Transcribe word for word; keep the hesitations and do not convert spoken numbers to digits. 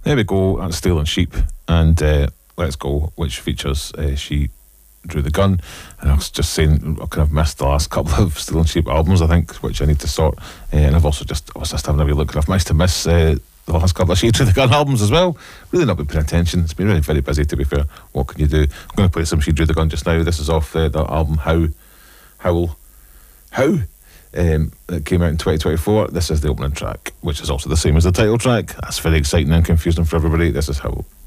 There we go. That's Stealing Sheep and uh, Let's Go, which features uh, She Drew the Gun. And I was just saying, I kind of missed the last couple of Stealing Sheep albums, I think, which I need to sort. Uh, and I've also just, I was just having a wee look, and I've managed to miss uh, the last couple of She Drew the Gun albums as well. Really not been paying attention. It's been really very busy, to be fair. What can you do? I'm going to play some She Drew the Gun just now. This is off uh, the album How, Howl, How, um, that came out in twenty twenty-four. This is the opening track, which is also the same as the title track. That's very exciting and confusing for everybody. This is Howl.